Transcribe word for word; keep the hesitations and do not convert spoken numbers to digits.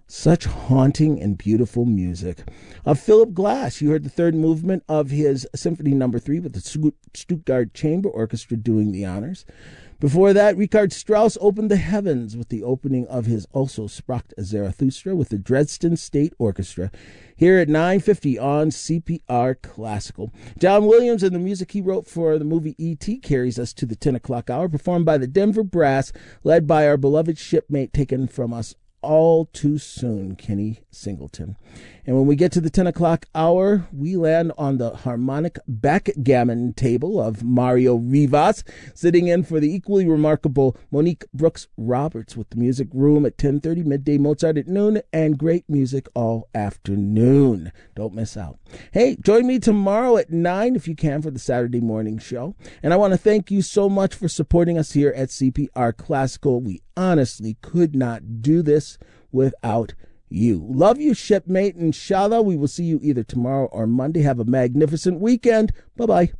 Such haunting and beautiful music. Of Philip Glass, you heard the third movement of his Symphony Number Three with the Stuttgart Chamber Orchestra doing the honors. Before that, Richard Strauss opened the heavens with the opening of his Also Sprach Zarathustra with the Dresden State Orchestra here at nine fifty on C P R Classical. John Williams and the music he wrote for the movie E T carries us to the ten o'clock hour, performed by the Denver Brass, led by our beloved shipmate taken from us all too soon, Kenny Singleton. And when we get to the ten o'clock hour, we land on the harmonic backgammon table of Mario Rivas, sitting in for the equally remarkable Monique Brooks Roberts with the Music Room at ten thirty, midday Mozart at noon, and great music all afternoon. Don't miss out. Hey, join me tomorrow at nine if you can for the Saturday morning show. And I want to thank you so much for supporting us here at C P R Classical. We honestly could not do this without you. Love you, shipmate. Inshallah, we will see you either tomorrow or Monday. Have a magnificent weekend. Bye-bye.